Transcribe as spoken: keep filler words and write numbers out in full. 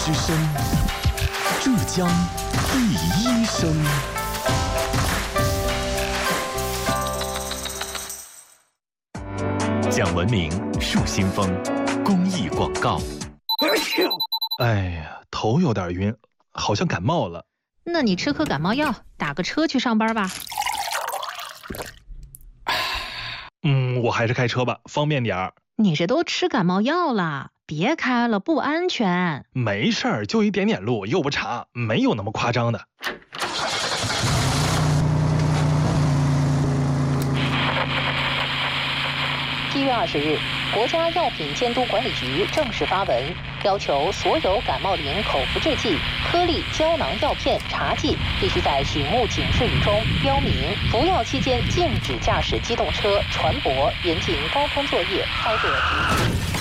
之声，浙江第一声。讲文明树新风，公益广告。 哎呀，头有点晕，好像感冒了。 那你吃颗感冒药，打个车去上班吧。 嗯，我还是开车吧，方便点儿。 你这都吃感冒药了，别开了，不安全。 没事儿，就一点点路，又不长，没有那么夸张的。 七月二十日，国家药品监督管理局正式发文，要求所有感冒灵口服制剂、颗粒、胶囊药片、茶剂必须在醒目警示语中标明服药期间禁止驾驶机动车、船舶，严禁高空作业、操作。